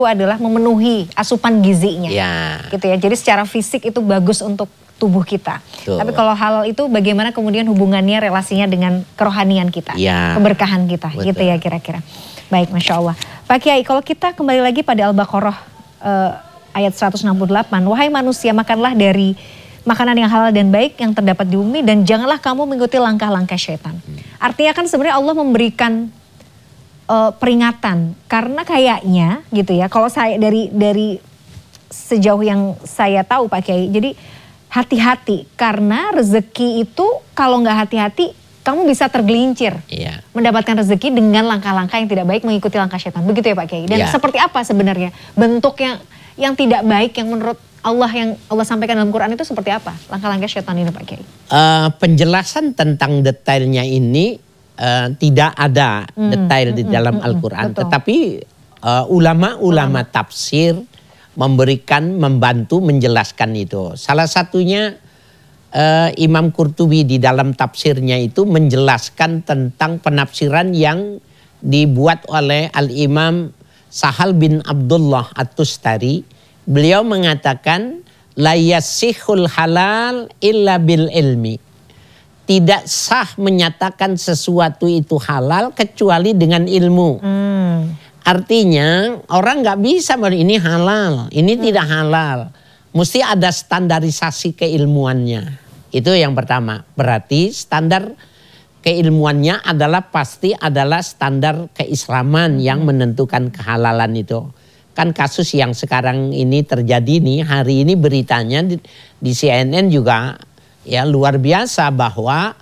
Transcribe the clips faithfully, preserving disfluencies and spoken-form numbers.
adalah memenuhi asupan gizinya, ya. gitu ya. Jadi secara fisik itu bagus untuk tubuh kita. Tuh. Tapi kalau halal itu bagaimana kemudian hubungannya, relasinya dengan kerohanian kita, ya. keberkahan kita, Betul. gitu ya kira-kira. Baik, Masya Allah. Pak Kiai, kalau kita kembali lagi pada Al-Baqarah eh, ayat seratus enam puluh delapan, wahai manusia, makanlah dari makanan yang halal dan baik yang terdapat di bumi dan janganlah kamu mengikuti langkah-langkah syaitan. Hmm. Artinya kan sebenarnya Allah memberikan Uh, peringatan karena kayaknya gitu ya, kalau saya dari dari sejauh yang saya tahu Pak Kiai, jadi hati-hati karena rezeki itu kalau nggak hati-hati kamu bisa tergelincir, iya. mendapatkan rezeki dengan langkah-langkah yang tidak baik, mengikuti langkah setan, begitu ya Pak Kiai. Dan iya. seperti apa sebenarnya bentuk yang yang tidak baik yang menurut Allah, yang Allah sampaikan dalam Quran itu seperti apa langkah-langkah setan ini Pak Kiai? Uh, penjelasan tentang detailnya ini Uh, tidak ada hmm, detail di dalam hmm, Al-Quran. Hmm, tetapi uh, ulama-ulama tafsir memberikan, membantu menjelaskan itu. Salah satunya uh, Imam Qurtubi di dalam tafsirnya itu menjelaskan tentang penafsiran yang dibuat oleh Al-Imam Sahal bin Abdullah At-Tustari. Beliau mengatakan, la yassihul halal illa bil ilmi. Tidak sah menyatakan sesuatu itu halal kecuali dengan ilmu. Hmm. Artinya orang nggak bisa bahwa ini halal, ini hmm. tidak halal. Mesti ada standarisasi keilmuannya. Itu yang pertama. Berarti standar keilmuannya adalah pasti adalah standar keislaman hmm. yang menentukan kehalalan itu. Kan kasus yang sekarang ini terjadi nih, hari ini beritanya di, di C N N juga. Ya, luar biasa bahwa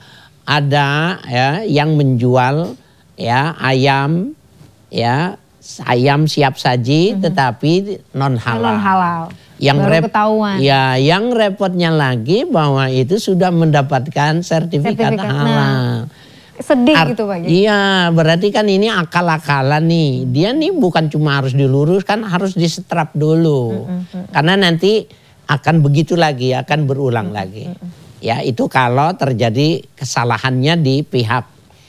ada ya yang menjual ya ayam ya ayam siap saji mm-hmm. tetapi non halal. Non halal. Yang baru rep, ketahuan. Ya, yang repotnya lagi bahwa itu sudah mendapatkan sertifikat, sertifikat halal. Nah, sedih Art, gitu Pak. Iya, berarti kan ini akal-akalan nih. Dia nih bukan cuma harus diluruskan, harus disetrap dulu. Mm-hmm. Karena nanti akan begitu lagi, akan berulang mm-hmm. lagi. Ya, itu kalau terjadi kesalahannya di pihak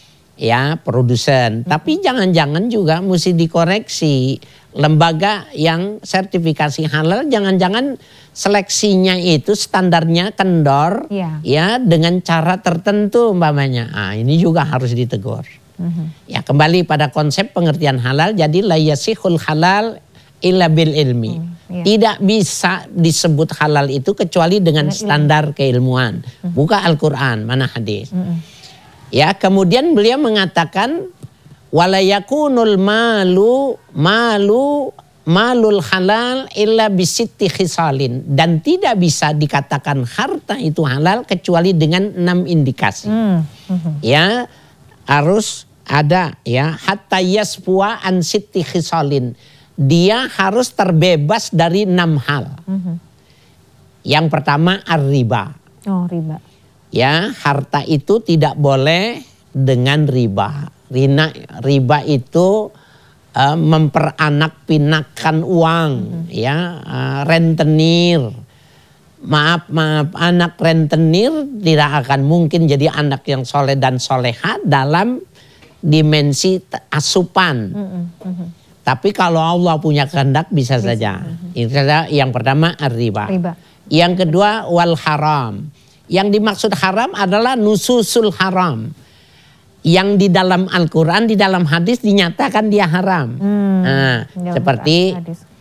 ya produsen. Hmm. Tapi jangan-jangan juga mesti dikoreksi. Lembaga yang sertifikasi halal jangan-jangan seleksinya itu standarnya kendor ya, ya dengan cara tertentu umpamanya. Ah, ini juga harus ditegur. Hmm. Ya, kembali pada konsep pengertian halal, jadi la yasihul halal illa bil ilmi. Hmm. Ya. Tidak bisa disebut halal itu kecuali dengan standar keilmuan. Mm. Buka Al-Quran, mana hadis. Mm. Ya, kemudian beliau mengatakan wala yakunul malu malu malul halal illa bisitti khisalin, dan tidak bisa dikatakan harta itu halal kecuali dengan enam indikasi. Mm. Mm-hmm. Ya, harus ada ya hatta yasfuwa an sitti khisalin. Dia harus terbebas dari enam hal. Mm-hmm. Yang pertama ar-riba. Oh, riba. Ya, harta itu tidak boleh dengan riba. Rina, riba itu uh, memperanak pinakan uang, mm-hmm. ya, uh, rentenir. Maaf, maaf, anak rentenir tidak akan mungkin jadi anak yang soleh dan soleha dalam dimensi asupan. Mm-hmm. Mm-hmm. Tapi kalau Allah punya kehendak bisa, bisa. saja. Itu yang pertama ar-riba. Riba. Yang kedua wal haram. Yang dimaksud haram adalah nususul haram. Yang di dalam Al-Quran, di dalam hadis dinyatakan dia haram. Hmm, nah, seperti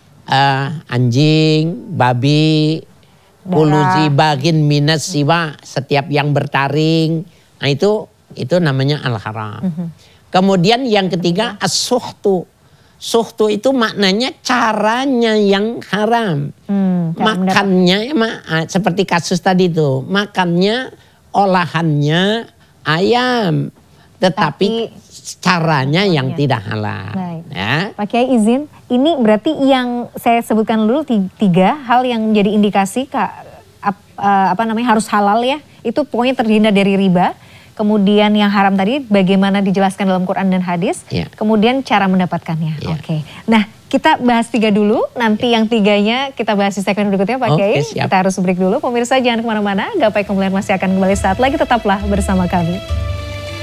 uh, anjing, babi, puluzi bagin minas siwa, setiap yang bertaring. Nah itu itu namanya al-haram. Mm-hmm. Kemudian yang ketiga as-suhtu. Suhtu itu maknanya caranya yang haram. Hmm, makannya ma, seperti kasus tadi itu, makannya olahannya ayam, tetapi Tapi, caranya yang yang tidak halal. Ya. Pak Kiai izin, ini berarti yang saya sebutkan dulu tiga hal yang menjadi indikasi Kak, apa namanya harus halal ya. Itu pokoknya terhindar dari riba. Kemudian yang haram tadi bagaimana dijelaskan dalam Quran dan hadis. Ya. Kemudian cara mendapatkannya. Ya. Oke. Nah, kita bahas tiga dulu. Nanti ya. yang tiganya kita bahas di segmen berikutnya Pak Kiai. Kita harus break dulu. Pemirsa jangan kemana-mana. Gapai Kemuliaan masih akan kembali saat lagi. Tetaplah bersama kami.